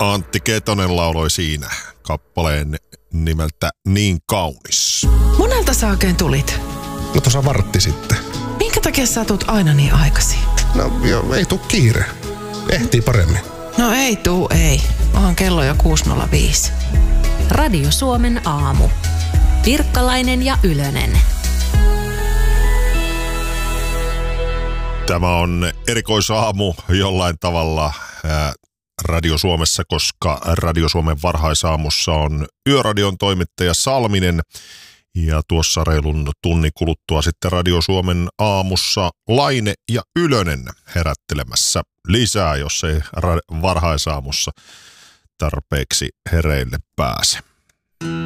Antti Ketonen lauloi siinä kappaleen nimeltä Niin kaunis. Monelta sä oikein tulit? No tuossa vartti sitten. Minkä takia sä tulet aina niin aikaisin? No joo, ei tuu kiire. Ehtii paremmin. No ei. Onhan kello jo 6.05. Radio Suomen aamu. Pirkkalainen ja Ylönen. Tämä on erikoisaamu jollain tavalla Radio Suomessa, koska Radio Suomen varhaisaamussa on Yöradion toimittaja Salminen. Ja tuossa reilun tunnin kuluttua sitten Radio Suomen aamussa Laine ja Ylönen herättelemässä lisää, jos ei varhaisaamussa tarpeeksi hereille pääse.